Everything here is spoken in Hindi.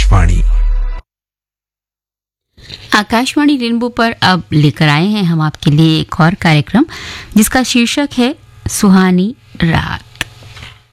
आकाशवाणी। आकाशवाणी रेनबो पर अब लेकर आए हैं हम आपके लिए एक और कार्यक्रम जिसका शीर्षक है सुहानी रात।